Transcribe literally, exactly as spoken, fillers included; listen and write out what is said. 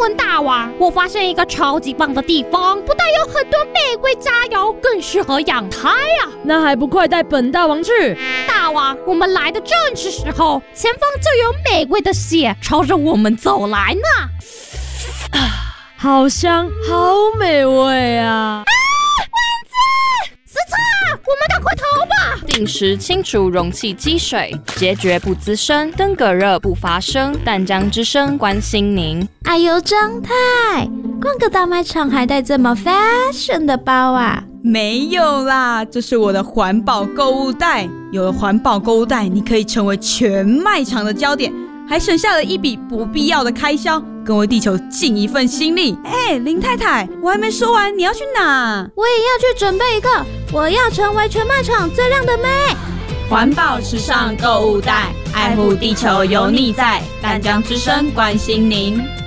文大王，我发现一个超级棒的地方，不但有很多玫瑰榨油，更适合养胎啊！ 那还不快带本大王去？ 大王，我们来的正是时候，前方就有玫瑰的血朝着我们走来呢。 好香，好美味啊！ 啊，蚊子！死叉！我们赶快逃吧！ 定时清除容器积水，结绝不滋生，登革热不发生。淡江之声关心您。 哎呦，张太，逛个大卖场还带这么 fashion 的包啊？ 没有啦，这是我的环保购物袋。有了环保购物袋，你可以成为全卖场的焦点，还省下了一笔不必要的开销，跟为地球尽一份心力。哎，林太太，我还没说完，你要去哪？ 我也要去准备一个，我要成为全卖场最亮的妹。 环保时尚购物袋，爱护地球有你在，淡江之声关心您。